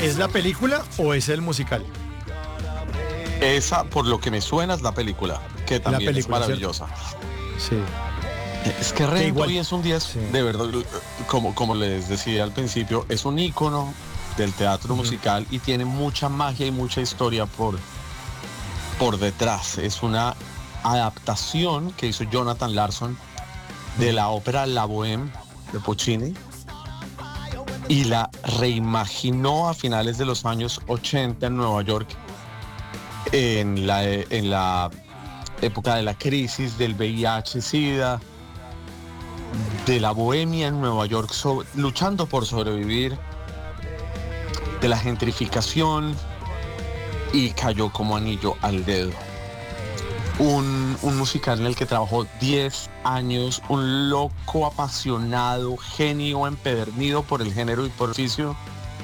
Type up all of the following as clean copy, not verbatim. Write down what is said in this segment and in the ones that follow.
¿Es la película o es el musical? Esa, por lo que me suena, es la película, que La también es película, maravillosa. Sí. Es que Rent igual, hoy es un día, sí. de verdad, como les decía al principio, es un ícono del teatro musical y tiene mucha magia y mucha historia por detrás. Es una adaptación que hizo Jonathan Larson de la ópera La Bohème de Puccini y la reimaginó a finales de los años 80 en Nueva York en la época de la crisis del VIH-Sida, de la bohemia en Nueva York, luchando por sobrevivir, de la gentrificación, y cayó como anillo al dedo. Un musical en el que trabajó 10 años, un loco apasionado, genio empedernido por el género y por el oficio,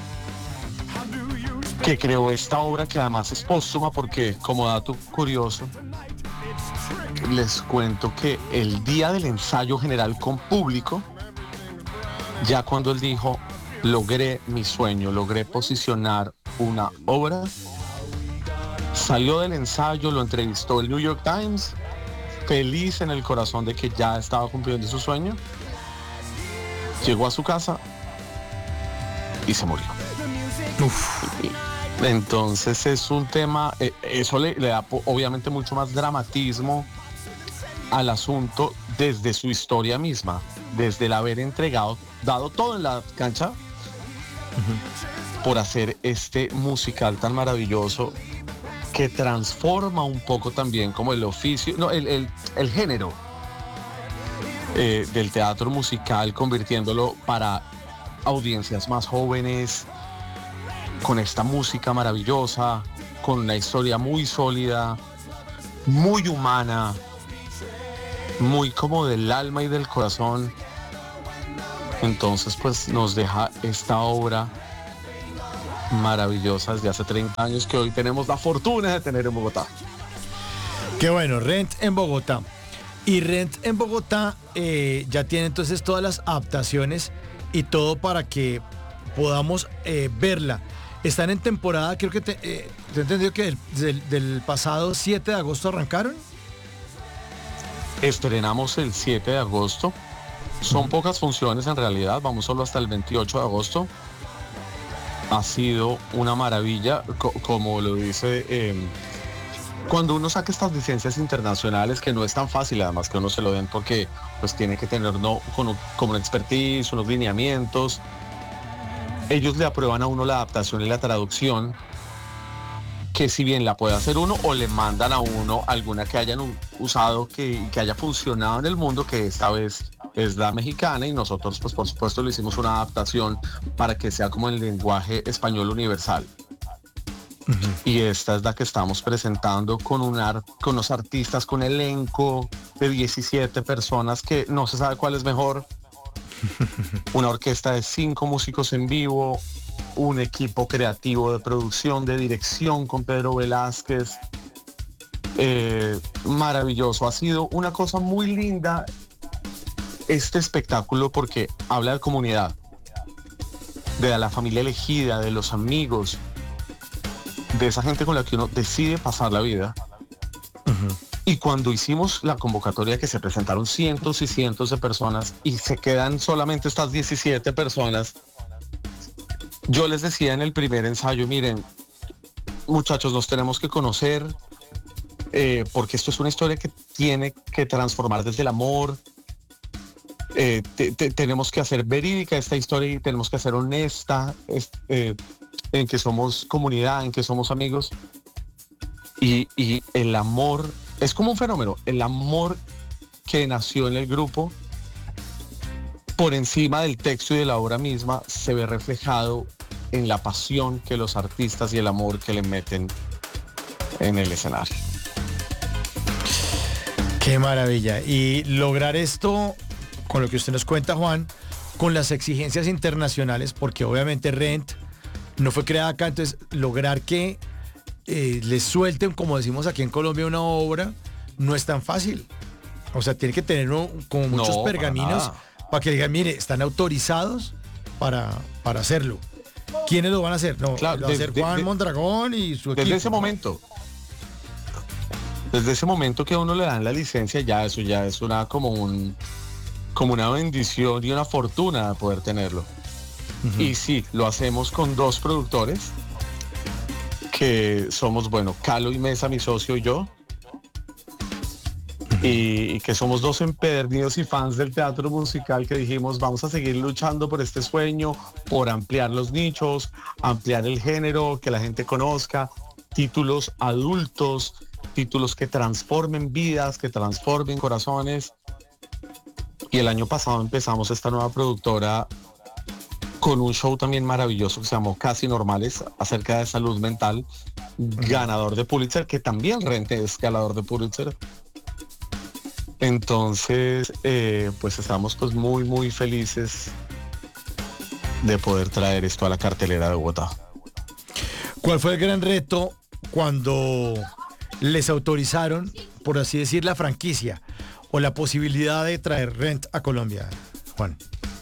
que creó esta obra que además es póstuma porque, como dato curioso, les cuento que el día del ensayo general con público, ya cuando él dijo, logré mi sueño, logré posicionar una obra, salió del ensayo, lo entrevistó el New York Times, feliz en el corazón de que ya estaba cumpliendo su sueño, llegó a su casa y se murió. Uf. Entonces es un tema, eso le da obviamente mucho más dramatismo al asunto desde su historia misma, desde el haber dado todo en la cancha por hacer este musical tan maravilloso que transforma un poco también como el oficio, no, el género del teatro musical, convirtiéndolo para audiencias más jóvenes, con esta música maravillosa, con una historia muy sólida, muy humana, muy como del alma y del corazón. Entonces pues nos deja esta obra maravillosa desde hace 30 años que hoy tenemos la fortuna de tener en Bogotá. Qué bueno, Rent en Bogotá. Y Rent en Bogotá ya tiene entonces todas las adaptaciones y todo para que podamos verla. Están en temporada, creo que te he entendido que del pasado 7 de agosto arrancaron. Estrenamos el 7 de agosto. Son pocas funciones en realidad, vamos solo hasta el 28 de agosto. Ha sido una maravilla, como lo dice, cuando uno saca estas licencias internacionales, que no es tan fácil además que uno se lo den porque pues tiene que tener como una expertise, unos lineamientos. Ellos le aprueban a uno la adaptación y la traducción, que si bien la puede hacer uno o le mandan a uno alguna que hayan usado, que haya funcionado en el mundo, que esta vez es la mexicana, y nosotros pues por supuesto le hicimos una adaptación para que sea como el lenguaje español universal. Y esta es la que estamos presentando con unos artistas, con elenco de 17 personas que no se sabe cuál es mejor. Una orquesta de 5 músicos en vivo, un equipo creativo de producción, de dirección con Pedro Velázquez. Maravilloso, ha sido una cosa muy linda este espectáculo porque habla de comunidad, de la familia elegida, de los amigos, de esa gente con la que uno decide pasar la vida. Y cuando hicimos la convocatoria, que se presentaron cientos y cientos de personas y se quedan solamente estas 17 personas, yo les decía en el primer ensayo, miren, muchachos, nos tenemos que conocer, porque esto es una historia que tiene que transformar desde el amor. Tenemos que hacer verídica esta historia y tenemos que hacer honesta, en que somos comunidad, en que somos amigos. Y el amor es como un fenómeno, el amor que nació en el grupo por encima del texto y de la obra misma se ve reflejado en la pasión que los artistas y el amor que le meten en el escenario. Qué maravilla. Y lograr esto, con lo que usted nos cuenta, Juan, con las exigencias internacionales, porque obviamente Rent no fue creada acá, entonces lograr que les suelten, como decimos aquí en Colombia, una obra, no es tan fácil. O sea, tiene que tener como muchos pergaminos para que digan, mire, están autorizados para hacerlo. ¿Quiénes lo van a hacer? No, Claro, lo va a hacer Juan Mondragón y su equipo. Desde ese momento que a uno le dan la licencia, eso ya es como una bendición y una fortuna poder tenerlo. Uh-huh. Y sí, lo hacemos con 2 productores, que somos, Calo y Mesa, mi socio y yo, y que somos 2 empedernidos y fans del teatro musical que dijimos, vamos a seguir luchando por este sueño, por ampliar los nichos, ampliar el género, que la gente conozca, títulos adultos, títulos que transformen vidas, que transformen corazones. Y el año pasado empezamos esta nueva productora con un show también maravilloso que se llamó Casi Normales, acerca de salud mental, ganador de Pulitzer, que también Rent es ganador de Pulitzer. Entonces, pues estamos pues muy, muy felices de poder traer esto a la cartelera de Bogotá. ¿Cuál fue el gran reto cuando les autorizaron, por así decir, la franquicia o la posibilidad de traer Rent a Colombia, Juan?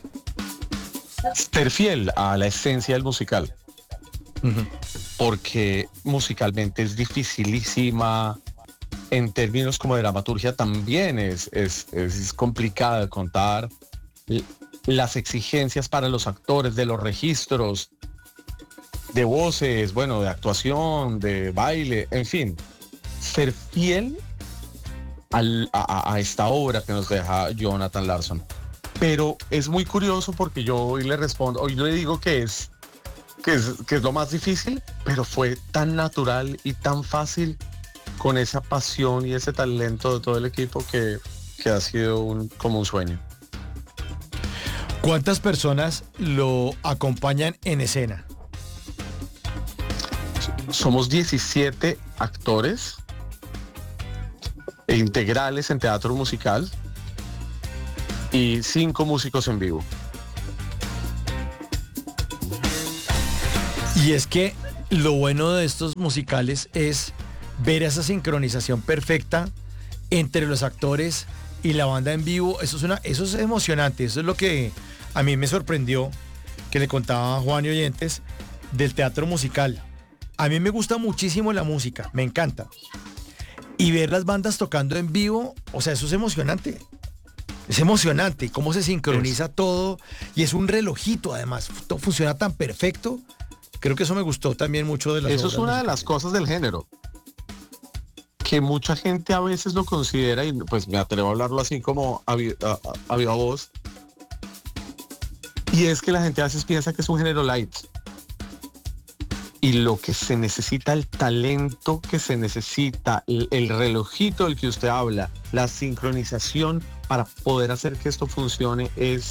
Ser fiel a la esencia del musical. Uh-huh. Porque musicalmente es dificilísima. En términos como de dramaturgia también es complicada de contar. Las exigencias para los actores, de los registros, de voces, de actuación, de baile, en fin. Ser fiel a esta obra que nos deja Jonathan Larson. Pero es muy curioso porque yo hoy le digo que es lo más difícil, pero fue tan natural y tan fácil, con esa pasión y ese talento de todo el equipo, que ha sido como un sueño. ¿Cuántas personas lo acompañan en escena? Somos 17 actores integrales en teatro musical y 5 músicos en vivo. Y es que lo bueno de estos musicales es ver esa sincronización perfecta entre los actores y la banda en vivo. Eso es emocionante. Eso es lo que a mí me sorprendió, que le contaba a Juan y oyentes, del teatro musical. A mí me gusta muchísimo la música, me encanta. Y ver las bandas tocando en vivo, eso es emocionante. Es emocionante cómo se sincroniza todo, y es un relojito además. Todo funciona tan perfecto. Creo que eso me gustó también mucho de las Eso es una musicales. de las cosas del género, que mucha gente a veces lo considera, y pues me atrevo a hablarlo así como a viva voz, y es que la gente a veces piensa que es un género light. Y lo que se necesita, el talento que se necesita, el relojito del que usted habla, la sincronización para poder hacer que esto funcione, es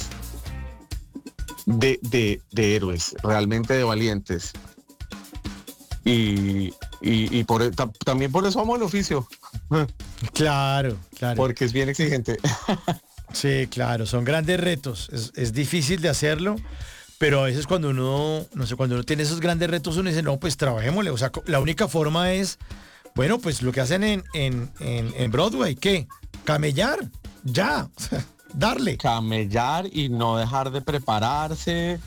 de héroes, realmente de valientes. Y también por eso amo el oficio. Claro. Porque es bien exigente. Sí, claro, son grandes retos. Es difícil de hacerlo, pero a veces cuando uno tiene esos grandes retos, uno dice, no, pues trabajémosle. La única forma es, pues lo que hacen en Broadway, ¿qué? Camellar, ya, darle. Camellar y no dejar de prepararse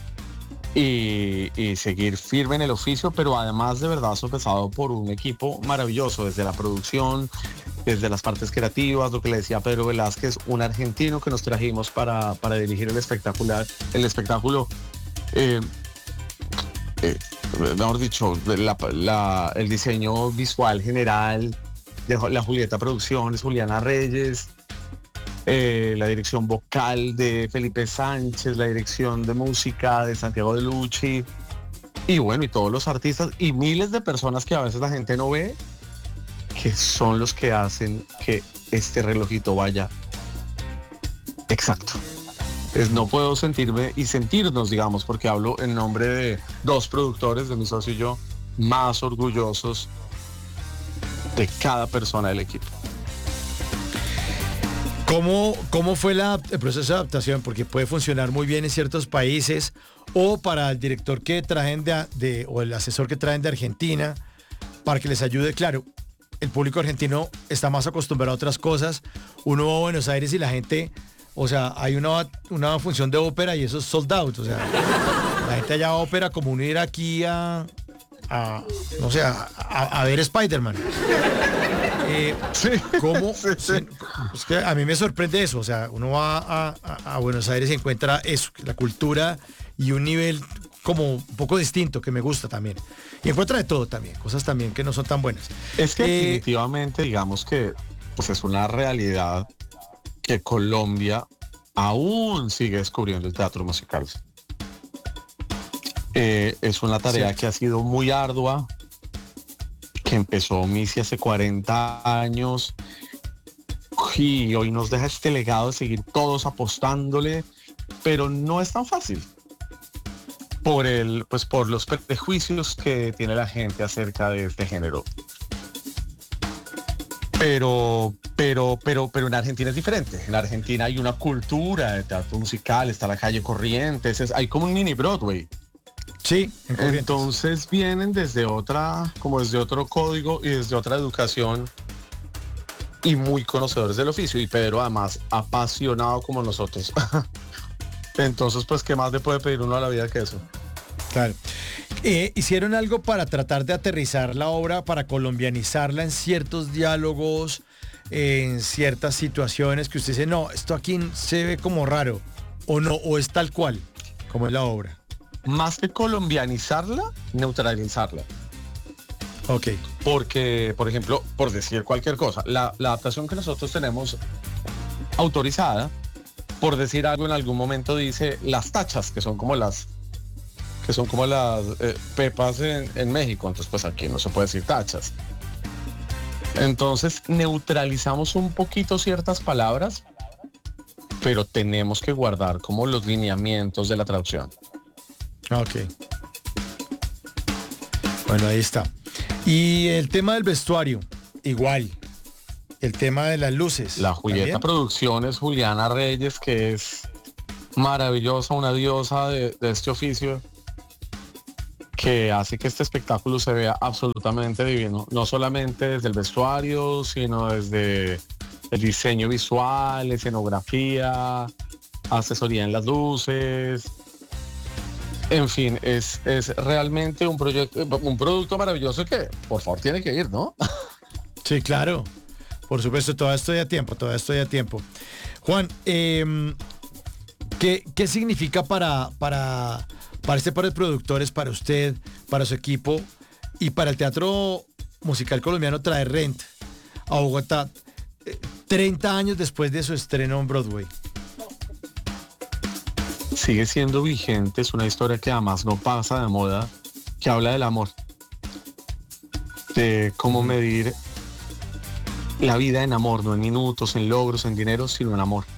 y seguir firme en el oficio, pero además de verdad sopesado por un equipo maravilloso, desde la producción, desde las partes creativas, lo que le decía Pedro Velázquez, un argentino que nos trajimos para dirigir el espectáculo, mejor dicho, el diseño visual general de la Julieta Producciones, Juliana Reyes, la dirección vocal de Felipe Sánchez, la dirección de música de Santiago de Lucci, y todos los artistas y miles de personas que a veces la gente no ve, que son los que hacen que este relojito vaya exacto. No puedo sentirme y sentirnos, digamos, porque hablo en nombre de 2 productores, de mi socio y yo, más orgullosos de cada persona del equipo. ¿Cómo fue el proceso de adaptación? Porque puede funcionar muy bien en ciertos países, o para el director que traen o el asesor que traen de Argentina, para que les ayude. Claro, el público argentino está más acostumbrado a otras cosas. Uno va a Buenos Aires y la gente, hay una función de ópera y eso es sold out. La gente allá ópera como uno ir aquí no sé, a ver Spider-Man. Sí, ¿Cómo? sí, sí. Es que a mí me sorprende eso, o sea, uno va a Buenos Aires y encuentra eso, la cultura y un nivel como un poco distinto que me gusta también. Y encuentra de todo también, cosas también que no son tan buenas. Es que definitivamente, digamos que pues es una realidad que Colombia aún sigue descubriendo el teatro musical. Es una tarea que ha sido muy ardua, que empezó Missy hace 40 años y hoy nos deja este legado de seguir todos apostándole, pero no es tan fácil por los prejuicios que tiene la gente acerca de este género. Pero en Argentina es diferente. En Argentina hay una cultura de teatro musical, está la calle Corrientes, hay como un mini Broadway. Sí, entonces vienen desde otro código y desde otra educación y muy conocedores del oficio. Y Pedro además apasionado como nosotros. Entonces, pues, ¿qué más le puede pedir uno a la vida que eso? Claro. ¿Hicieron algo para tratar de aterrizar la obra, para colombianizarla en ciertos diálogos, en ciertas situaciones que usted dice, no, esto aquí se ve como raro, o no, o es tal cual, como es la obra? Más que colombianizarla, neutralizarla. Ok. Porque, por ejemplo, por decir cualquier cosa, la adaptación que nosotros tenemos autorizada, por decir algo, en algún momento dice las tachas, que son como las pepas en México. Entonces, pues aquí no se puede decir tachas. Entonces, neutralizamos un poquito ciertas palabras, pero tenemos que guardar como los lineamientos de la traducción. Ok. Bueno, ahí está. Y el tema del vestuario, igual. El tema de las luces. La Julieta ¿también? Producciones, Juliana Reyes, que es maravillosa, una diosa de este oficio, que hace que este espectáculo se vea absolutamente divino. No solamente desde el vestuario, sino desde el diseño visual, escenografía, asesoría en las luces. En fin, es realmente un producto maravilloso que, por favor, tiene que ir, ¿no? Sí, claro. Por supuesto, todavía estoy a tiempo. Juan, ¿qué significa para este par de productores, para usted, para su equipo y para el teatro musical colombiano traer Rent a Bogotá 30 años después de su estreno en Broadway? Sigue siendo vigente, es una historia que además no pasa de moda, que habla del amor, de cómo medir la vida en amor, no en minutos, en logros, en dinero, sino en amor.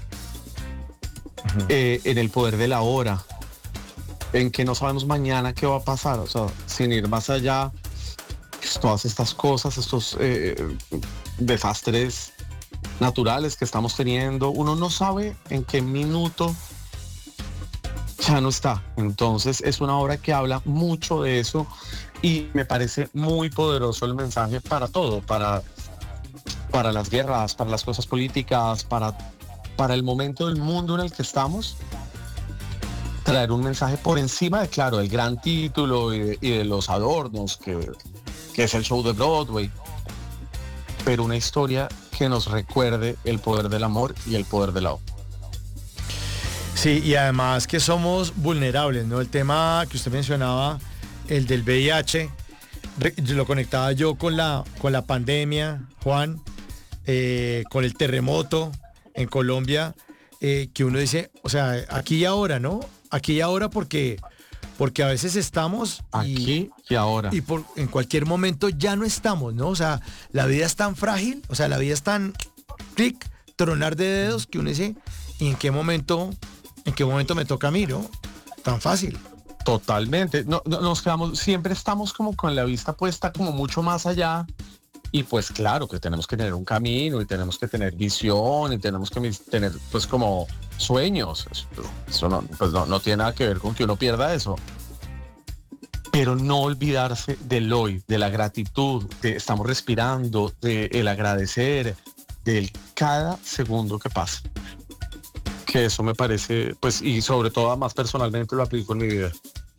En el poder de la hora, en que no sabemos mañana qué va a pasar, o sea, sin ir más allá, pues, todas estas cosas, estos desastres naturales que estamos teniendo, uno no sabe en qué minuto ya no está. Entonces es una obra que habla mucho de eso y me parece muy poderoso el mensaje para todo, para las guerras, para las cosas políticas, para el momento del mundo en el que estamos. Traer un mensaje por encima de, claro, el gran título y de los adornos que es el show de Broadway, pero una historia que nos recuerde el poder del amor y el poder de la obra. Sí, y además que somos vulnerables, ¿no? El tema que usted mencionaba, el del VIH, lo conectaba yo con la pandemia, Juan, con el terremoto en Colombia, que uno dice, o sea, aquí y ahora, ¿no? Aquí y ahora porque a veces estamos aquí y ahora. Y en cualquier momento ya no estamos, ¿no? O sea, la vida es tan frágil, o sea, la vida es tan clic, tronar de dedos que uno dice, ¿y en qué momento me toca a mí, no? Tan fácil. Totalmente. No, nos quedamos, siempre estamos como con la vista puesta como mucho más allá. Y pues claro que tenemos que tener un camino y tenemos que tener visión y tenemos que tener pues como sueños. Eso no tiene nada que ver con que uno pierda eso. Pero no olvidarse del hoy, de la gratitud, de estamos respirando, del agradecer, del cada segundo que pasa. Que eso me parece, pues, y sobre todo más personalmente lo aplico en mi vida.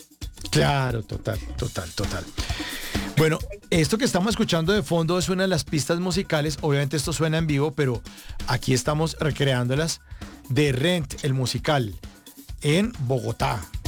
Claro, total. Bueno, esto que estamos escuchando de fondo es una de las pistas musicales. Obviamente esto suena en vivo, pero aquí estamos recreándolas de Rent, el musical, en Bogotá.